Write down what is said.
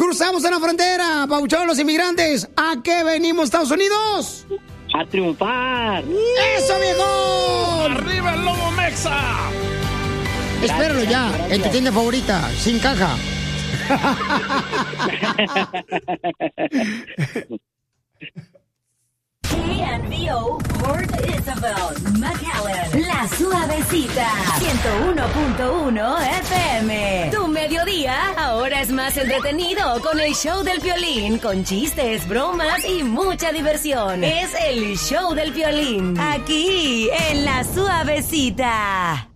cruzamos en la frontera, pauchón, los inmigrantes. ¿A qué venimos, Estados Unidos? A triunfar. ¡Eso, viejo! ¡Arriba el Lobo Mexa! Espéralo ya, en tu tienda favorita, sin caja. KNVO Port Isabel, McAllen, La Suavecita, 101.1 FM. Tu mediodía ahora es más entretenido con el show del Piolín, con chistes, bromas y mucha diversión. Es el show del Piolín, aquí en La Suavecita.